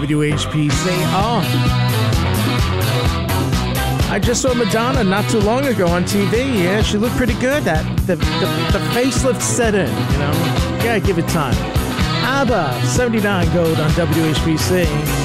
WHPC. Oh, I just saw Madonna not too long ago on TV. Yeah, she looked pretty good. The facelift set in, you know. You gotta give it time. ABBA, 79 Gold on WHPC.